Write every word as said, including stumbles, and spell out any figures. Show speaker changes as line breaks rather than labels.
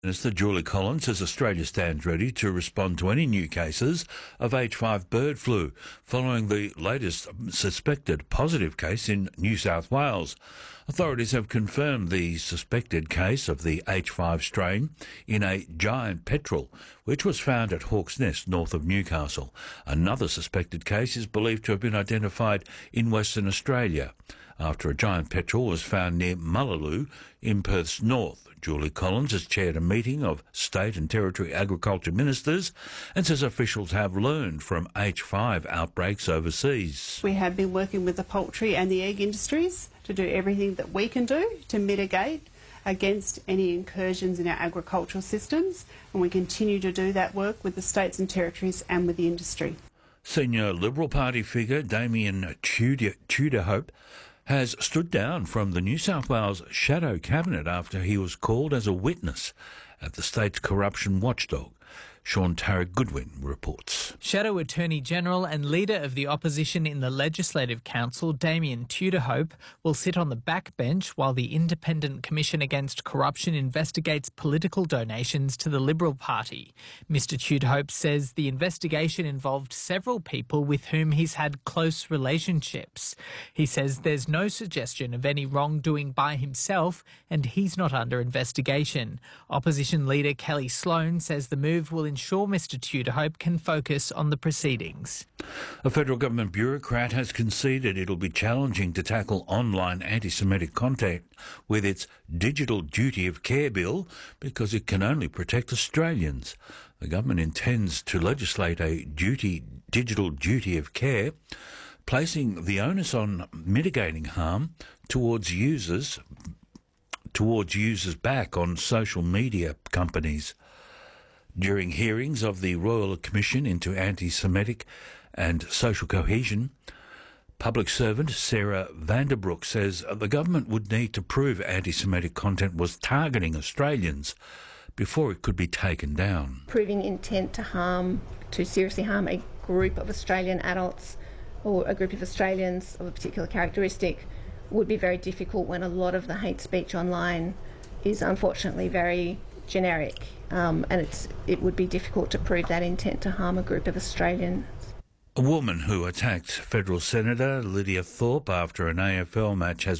Minister Julie Collins says Australia stands ready to respond to any new cases of H five bird flu following the latest suspected positive case in New South Wales. Authorities have confirmed the suspected case of the H five strain in a giant petrel, which was found at Hawk's Nest, north of Newcastle. Another suspected case is believed to have been identified in Western Australia after a giant petrel was found near Mullaloo in Perth's north. Julie Collins has chaired a meeting of state and territory agriculture ministers and says officials have learned from H five outbreaks overseas.
We have been working with the poultry and the egg industries to do everything that we can do to mitigate against any incursions in our agricultural systems, and we continue to do that work with the states and territories and with the industry.
Senior Liberal Party figure Damien Tudor, Tudorhope has stood down from the New South Wales Shadow Cabinet after he was called as a witness at the state's corruption watchdog. Sean Tarrant-Goodwin reports.
Shadow Attorney General and Leader of the Opposition in the Legislative Council, Damien Tudorhope, will sit on the backbench while the Independent Commission Against Corruption investigates political donations to the Liberal Party. Mister Tudorhope says the investigation involved several people with whom he's had close relationships. He says there's no suggestion of any wrongdoing by himself and he's not under investigation. Opposition Leader Kelly Sloan says the move will ensure Mister Tudorhope can focus on the proceedings.
A federal government bureaucrat has conceded it'll be challenging to tackle online anti-Semitic content with its Digital Duty of Care bill because it can only protect Australians. The government intends to legislate a duty, digital duty of care, placing the onus on mitigating harm towards users, towards users back on social media companies. During hearings of the Royal Commission into Anti-Semitic and Social Cohesion, public servant Sarah Vanderbroek says the government would need to prove anti-Semitic content was targeting Australians before it could be taken down.
Proving intent to harm, to seriously harm a group of Australian adults or a group of Australians of a particular characteristic would be very difficult when a lot of the hate speech online is unfortunately very generic, um, and it's, it would be difficult to prove that intent to harm a group of Australians.
A woman who attacked federal Senator Lydia Thorpe after an A F L match has